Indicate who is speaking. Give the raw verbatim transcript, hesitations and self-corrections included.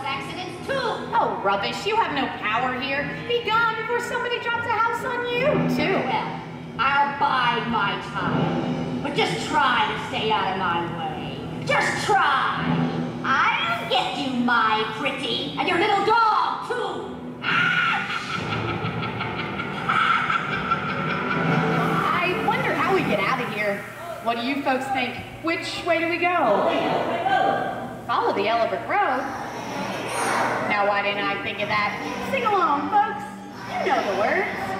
Speaker 1: cause accidents too.
Speaker 2: Oh, rubbish. You have no power here. Be gone before somebody drops a house on you, too.
Speaker 1: Well, I'll bide my time. But just try to stay out of my way. Just try. I'll get you, my pretty, and your little dog, too.
Speaker 2: I wonder how we get out of here. What do you folks think? Which way do we go? Follow the yellow brick road. Now, why didn't I think of that? Sing along, folks. You know the words.